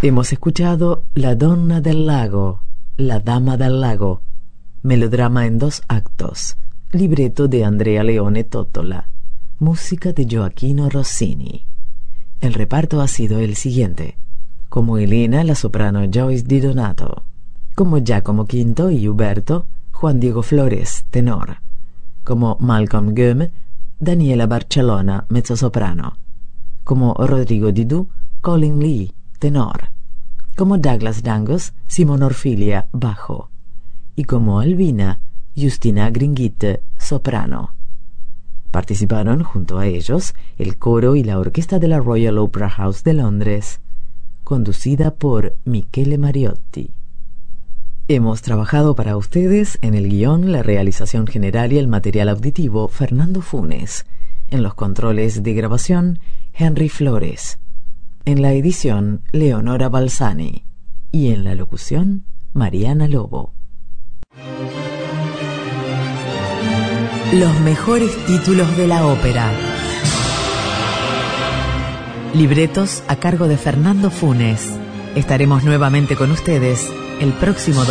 Hemos escuchado La Donna del Lago, La Dama del Lago, melodrama en 2 actos, libreto de Andrea Leone Tottola, música de Gioachino Rossini. El reparto ha sido el siguiente: como Elena, la soprano Joyce Di Donato; como Giacomo V y Huberto, Juan Diego Flores, tenor; como Malcolm Göme, Daniela Barcellona, mezzosoprano; como Rodrigo Didú, Colin Lee, tenor; como Douglas Dangos, Simon Orfilia, bajo; y como Albina, Justina Gringuite, soprano. Participaron junto a ellos el coro y la orquesta de la Royal Opera House de Londres, conducida por Michele Mariotti. Hemos trabajado para ustedes en el guión, la realización general y el material auditivo Fernando Funes, en los controles de grabación Henry Flores, en la edición Leonora Balsani y en la locución Mariana Lobo. Los mejores títulos de la ópera. Libretos a cargo de Fernando Funes. Estaremos nuevamente con ustedes el próximo